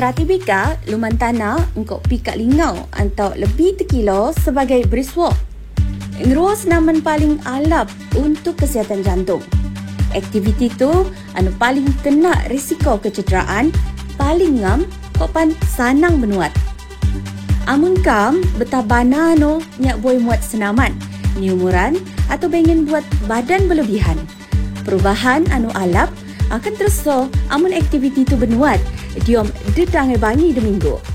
Stratibika lumantana engkau pika lingau atau lebih tekilo sebagai brisk walk. Ngeruang senaman paling alap untuk kesihatan jantung. Aktiviti tu paling kena risiko kecederaan, paling ngam kopan sanang menuat. Amun kam betabana nyak boleh muat senaman, ni umuran atau pengen buat badan berlebihan. Perubahan alap akan terus amun aktiviti tu benuat, diom dedangai bangi 2 minggu.